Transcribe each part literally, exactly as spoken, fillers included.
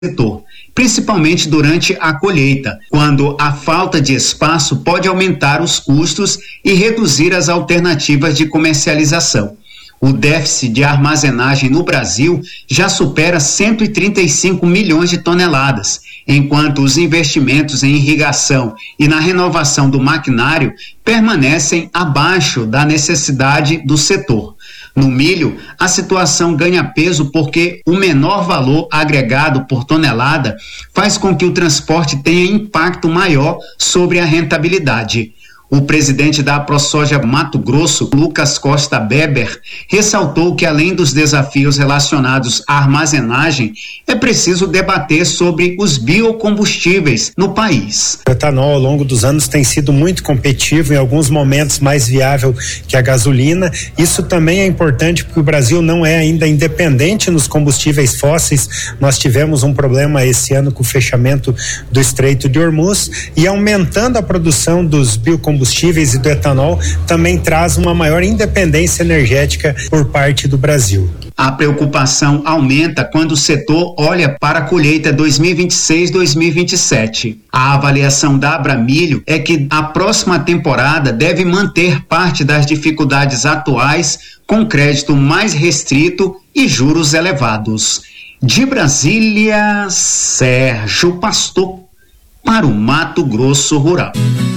setor, principalmente durante a colheita, quando a falta de espaço pode aumentar os custos e reduzir as alternativas de comercialização. O déficit de armazenagem no Brasil já supera cento e trinta e cinco milhões de toneladas, enquanto os investimentos em irrigação e na renovação do maquinário permanecem abaixo da necessidade do setor. No milho, a situação ganha peso porque o menor valor agregado por tonelada faz com que o transporte tenha impacto maior sobre a rentabilidade. O presidente da AproSoja Mato Grosso, Lucas Costa Beber, ressaltou que, além dos desafios relacionados à armazenagem, é preciso debater sobre os biocombustíveis no país. O etanol, ao longo dos anos, tem sido muito competitivo, em alguns momentos mais viável que a gasolina. Isso também é importante porque o Brasil não é ainda independente nos combustíveis fósseis. Nós tivemos um problema esse ano com o fechamento do Estreito de Hormuz, e aumentando a produção dos biocombustíveis combustíveis e do etanol também traz uma maior independência energética por parte do Brasil. A preocupação aumenta quando o setor olha para a colheita dois mil e vinte e seis a dois mil e vinte e sete. A avaliação da Abramilho é que a próxima temporada deve manter parte das dificuldades atuais com crédito mais restrito e juros elevados. De Brasília, Sérgio Pastor, para o Mato Grosso Rural.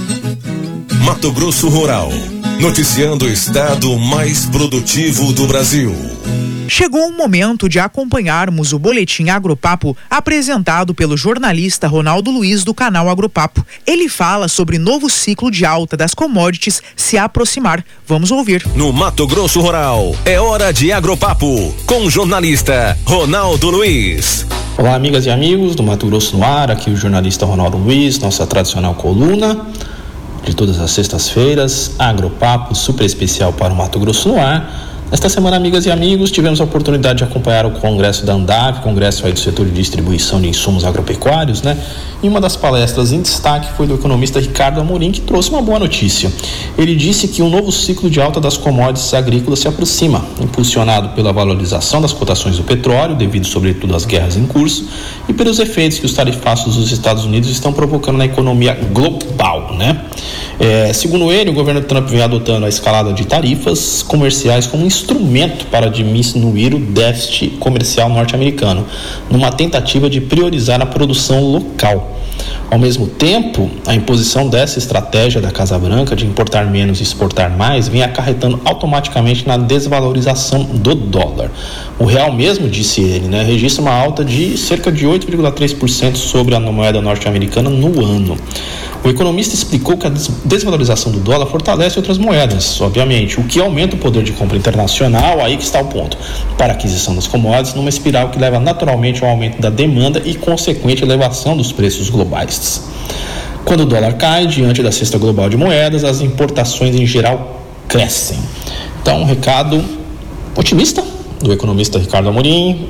Mato Grosso Rural, noticiando o estado mais produtivo do Brasil. Chegou um momento de acompanharmos o Boletim Agropapo, apresentado pelo jornalista Ronaldo Luiz do canal Agropapo. Ele fala sobre novo ciclo de alta das commodities se aproximar. Vamos ouvir. No Mato Grosso Rural, é hora de Agropapo, com o jornalista Ronaldo Luiz. Olá, amigas e amigos do Mato Grosso no ar, aqui o jornalista Ronaldo Luiz, nossa tradicional coluna de todas as sextas-feiras, Agropapo, super especial para o Mato Grosso no ar. Esta semana, amigas e amigos, tivemos a oportunidade de acompanhar o congresso da Andave, congresso aí do setor de distribuição de insumos agropecuários, né? E uma das palestras em destaque foi do economista Ricardo Amorim, que trouxe uma boa notícia. Ele disse que um novo ciclo de alta das commodities agrícolas se aproxima, impulsionado pela valorização das cotações do petróleo, devido sobretudo às guerras em curso, e pelos efeitos que os tarifaços dos Estados Unidos estão provocando na economia global, né? É, segundo ele, o governo Trump vem adotando a escalada de tarifas comerciais como um instrumento para diminuir o déficit comercial norte-americano, numa tentativa de priorizar a produção local. Ao mesmo tempo, a imposição dessa estratégia da Casa Branca de importar menos e exportar mais vem acarretando automaticamente na desvalorização do dólar. O real mesmo, disse ele, né, registra uma alta de cerca de oito vírgula três por cento sobre a moeda norte-americana no ano. O economista explicou que a desvalorização do dólar fortalece outras moedas, obviamente, o que aumenta o poder de compra internacional, aí que está o ponto, para a aquisição das commodities, numa espiral que leva naturalmente ao aumento da demanda e consequente elevação dos preços globais. Quando o dólar cai diante da cesta global de moedas, as importações em geral crescem. Então, um recado otimista do economista Ricardo Amorim,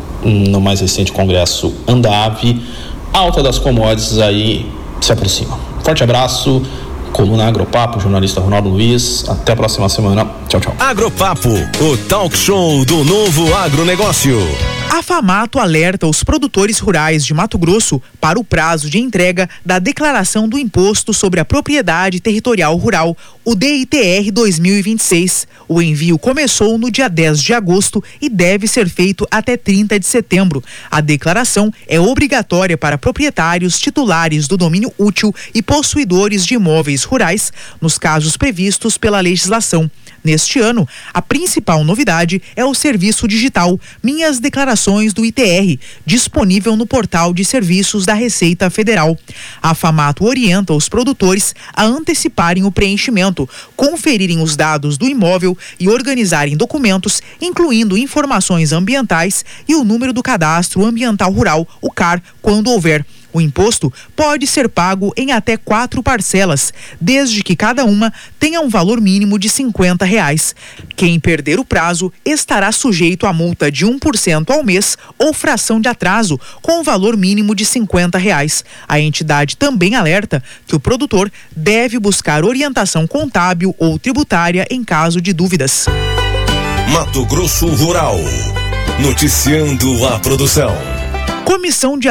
no mais recente congresso Andave, alta das commodities aí se aproxima. Forte abraço, coluna Agropapo, jornalista Ronaldo Luiz. Até a próxima semana. Tchau, tchau. Agropapo, o talk show do novo agronegócio. A FAMATO alerta os produtores rurais de Mato Grosso para o prazo de entrega da declaração do Imposto sobre a Propriedade Territorial Rural, o D I T R dois mil e vinte e seis. O envio começou no dia dez de agosto e deve ser feito até trinta de setembro. A declaração é obrigatória para proprietários titulares do domínio útil e possuidores de imóveis rurais, nos casos previstos pela legislação. Neste ano, a principal novidade é o serviço digital Minhas Declarações do I T R, disponível no portal de serviços da Receita Federal. A FAMATO orienta os produtores a anteciparem o preenchimento, conferirem os dados do imóvel e organizarem documentos, incluindo informações ambientais e o número do Cadastro Ambiental Rural, o C A R, quando houver. O imposto pode ser pago em até quatro parcelas, desde que cada uma tenha um valor mínimo de cinquenta reais. Quem perder o prazo estará sujeito a multa de um por cento ao mês ou fração de atraso, com o valor mínimo de cinquenta reais. A entidade também alerta que o produtor deve buscar orientação contábil ou tributária em caso de dúvidas. Mato Grosso Rural, noticiando a produção. Comissão de